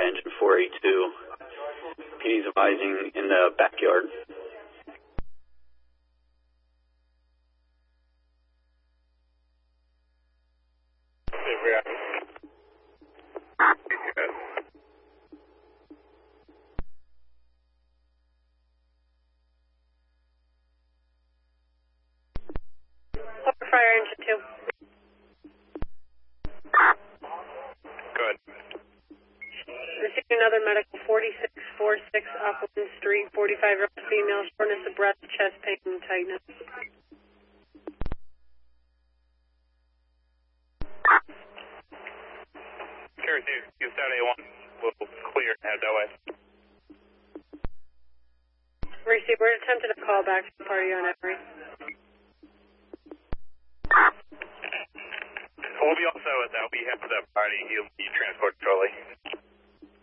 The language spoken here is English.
engine 482. PD's advising in the backyard. Fire engine 2. Good. Receiving another medical 4646 Upland Street, 45-year-old female, shortness of breath, chest pain, and tightness. Carry 2, use that A1. We'll clear and head that way. Receiver attempted a call back to the party on Emory. We'll be all set with that. We have the party. He'll be transported shortly.